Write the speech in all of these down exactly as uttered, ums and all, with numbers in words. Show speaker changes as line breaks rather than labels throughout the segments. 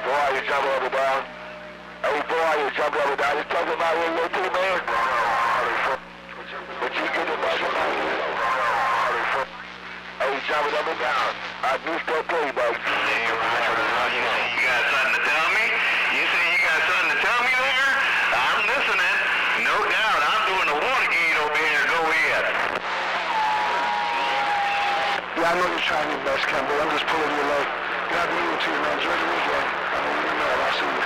Boy, you jump up and down. Hey, boy, you jump up and down. You talking about radio too, man? But you get the bus about you. Hey, you jumping up and down. I missed that play, buddy.
Hey, Roger, you say you got something to tell me? You say you got something to tell me there? I'm listening. No doubt. I'm doing the Watergate over here. Go ahead.
Yeah, I know you're trying your best, Campbell. I'm just pulling your leg. God be with you, man. Enjoy the weekend. I know you're mad. I'll see you.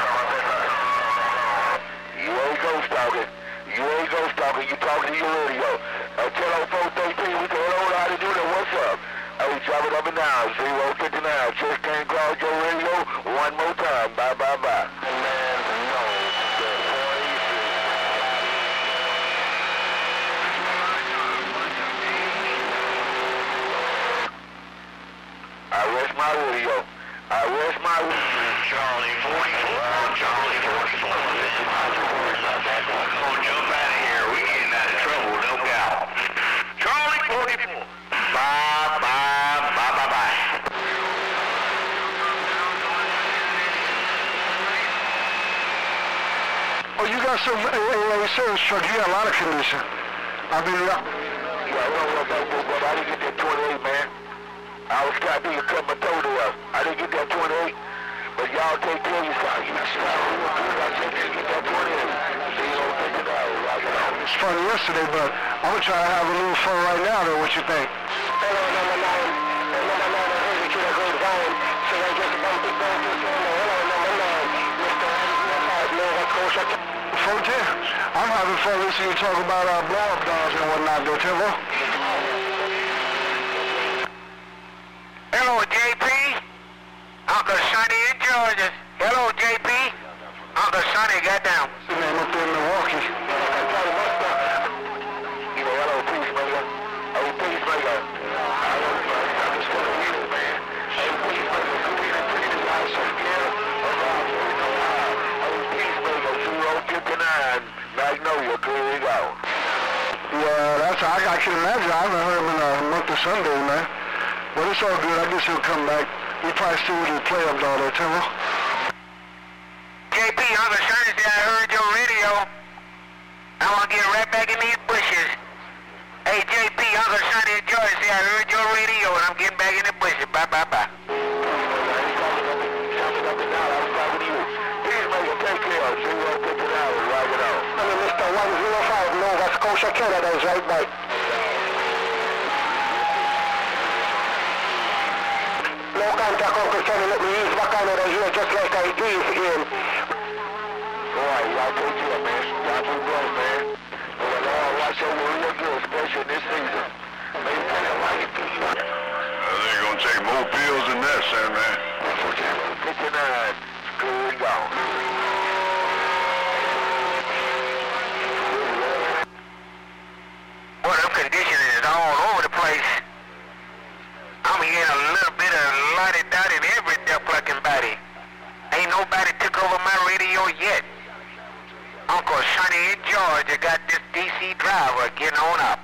You ain't ghost talking. You ain't ghost talking. You talking to your radio. Uh, tell on four thirteen, we can hold how to do that. What's up? Hey, drop it up and down. zero fifty-nine. Just can't call your radio one more time. Bye, bye, bye. Man, no. I rest my radio. I rest my radio.
Charlie forty-four. Charlie forty-four. We're going to jump out of here. We're getting out of trouble, no doubt. Charlie forty-four. Bye, bye, bye, bye, bye.
Oh, you got some A A service truck. You got a lot of condition. I mean, yeah.
Yeah, I don't know about that, but I didn't get that twenty-eight, man. I was trying to cut my toe to us. I didn't get that twenty-eight, but y'all take care of yourself. You know, I said, get that twenty-eight. zero fifty-nine, rock it out.
It's fun yesterday, but I'm going to try to have a little fun right now, though. What you think?
Hello, number nine. Number nine, I heard you to go down. So I just bumped it down to hello, number nine. Mister Nova Scotia.
fourteen. I'm having fun listening to you talk about uh, blow-up dolls and whatnot, though, Timbo.
Hello, J P. Uncle Sonny in Georgia. Hello, J P. Uncle Sonny got down.
Man, up there in Milwaukee.
You know, hello, peacemaker. Hey, peacemaker. I don't know, I'm just going to read it, man. Hey, peacemaker, you read it pretty nice, so yeah. Hey, peacemaker, zero fifty-nine. Magnolia, here we go.
Yeah, that's, I, I can imagine. I haven't heard him in a month of Sunday, man. But it's all good. I guess he'll come back. He probably still with his play up doll there, Timbo.
J P, Uncle Sonny said I heard your radio. I want to get right back in these bushes. Hey, J P, Uncle Sonny in Georgia said I heard your radio and I'm getting back in the bushes. Bye, bye, bye.
Take care. zero fifty-nine, rock it out.
I mean, Mister one oh five, Nova Scotia, Canada is right by. No contact, Uncle Sonny. Let me use my Canada here just like I do again.
Boy, y'all take care, man. Y'all do well, man. But Lord, watch over real good, especially in this season. Maybe kind of like it to you.
They're going to take more pills than that, sir, man.
fifty-nine, good and gone.
Boy, them conditioning is all over the place. I'm hearing a little bit of lottie-dot in every duck-plucking body. Ain't nobody took over my radio yet. Uncle Sonny in Georgia got this D C driver getting on up.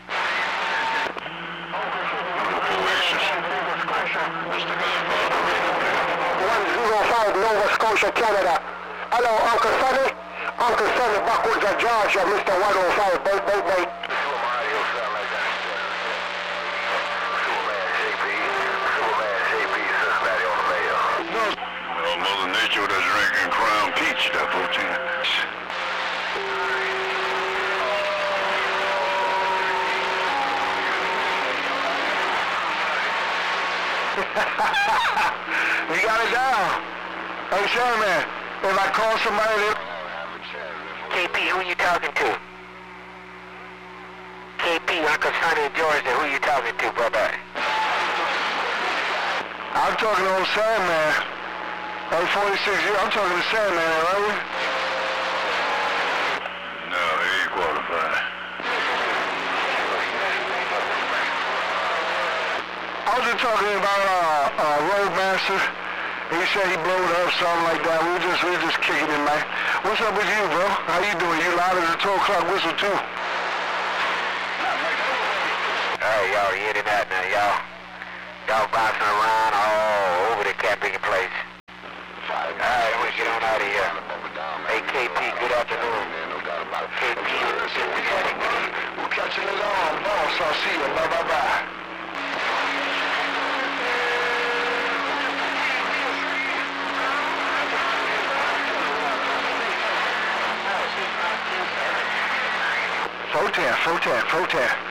one oh five, Nova Scotia, Canada. Hello, Uncle Sonny. Uncle Sonny, backwards of Georgia, Mister one oh five. Wait, wait, wait.
Well, Mother Nature was drinking Crown Peach, that fourteen.
You got it down. Hey, Sonny, man, if I call somebody...
K P, who you talking to? K P, Uncle Sonny in Georgia, who you talking to, brother?
I'm talking to old Sandman. Hey, forty-six years, I'm talking to Sandman, right?
No, he ain't qualified.
I was just talking about uh, uh, Roadmaster. He said he blew it up, something like that. We were just, we were just kicking it, man. What's up with you, bro? How you doing? You loud as a twelve o'clock whistle, too.
Hey, y'all hear that now, y'all? Y'all bouncing around all over the camping place. Okay, P.
We'll catch you later on, boss. I'll see you. Bye, bye, bye. Four ten, four ten, four ten.